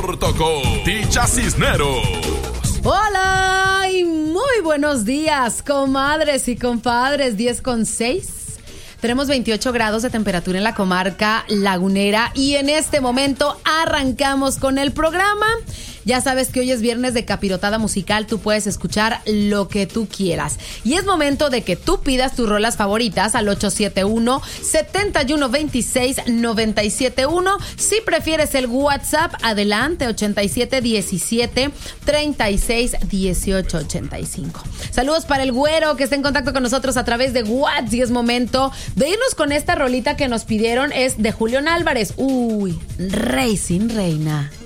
Tocó Ticha Cisneros. Hola y muy buenos días, comadres y compadres. 10:06. Tenemos 28 grados de temperatura en la comarca lagunera y en este momento arrancamos con el programa. Ya sabes que hoy es viernes de capirotada musical, tú puedes escuchar lo que tú quieras. Y es momento de que tú pidas tus rolas favoritas al 871-7126-971. Si prefieres el WhatsApp, adelante, 8717-361885. Saludos para el güero que está en contacto con nosotros a través de WhatsApp. Y es momento de irnos con esta rolita que nos pidieron, es de Julián Álvarez. Uy, Rey sin reina.